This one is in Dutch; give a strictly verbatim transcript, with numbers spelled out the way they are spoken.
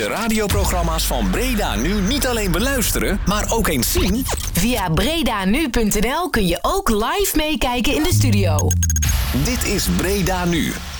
De radioprogramma's van Breda Nu niet alleen beluisteren, maar ook eens zien? Via bredanu punt n l kun je ook live meekijken in de studio. Dit is Breda Nu.